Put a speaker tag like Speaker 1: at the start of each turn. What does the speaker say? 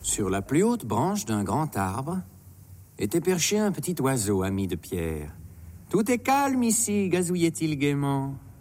Speaker 1: Sur la plus haute branche d'un grand arbre était perché un petit oiseau ami de Pierre. « Tout est calme ici », gazouillait-il gaiement.